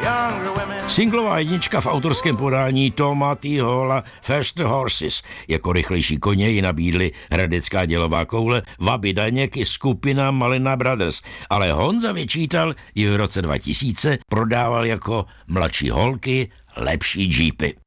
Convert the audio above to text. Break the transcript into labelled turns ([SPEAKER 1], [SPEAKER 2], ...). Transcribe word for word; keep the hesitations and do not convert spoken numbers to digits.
[SPEAKER 1] Singlová jednička v autorském podání Toma T. Halla Faster Horses. Jako rychlejší koně ji nabídli hradecká dělová koule, Wabi Daněk i skupina Malina Brothers. Ale Honza vyčítal, i v roce dva tisíce prodával jako mladší holky lepší džípy.